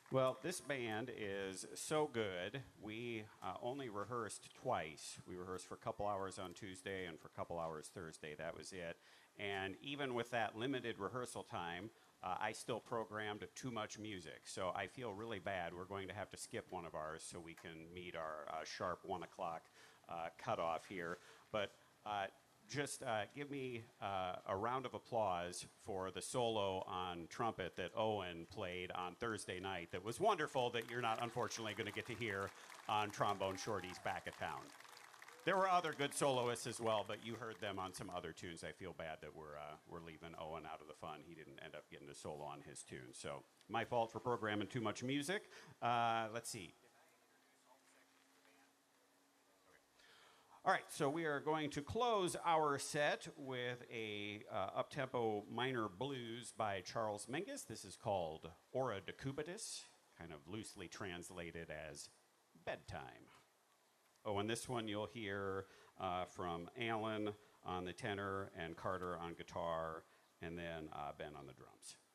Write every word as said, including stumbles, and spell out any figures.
Well, this band is so good. We uh, only rehearsed twice. We rehearsed for a couple hours on Tuesday and for a couple hours Thursday. That was it. And even with that limited rehearsal time, uh, I still programmed too much music. So I feel really bad. We're going to have to skip one of ours so we can meet our uh, sharp one o'clock uh, cutoff here. But uh, just uh, give me uh, a round of applause for the solo on trumpet that Owen played on Thursday night. That was wonderful that you're not, unfortunately, going to get to hear on Trombone Shorty's Back of Town. There were other good soloists as well, but you heard them on some other tunes. I feel bad that we're, uh, we're leaving Owen out of the fun. He didn't end up getting a solo on his tune. So my fault for programming too much music. Uh, let's see. All right, so we are going to close our set with a uh, up-tempo minor blues by Charles Mingus. This is called Ora Decubitus, kind of loosely translated as bedtime. Oh, and this one you'll hear uh, from Alan on the tenor and Carter on guitar, and then uh, Ben on the drums.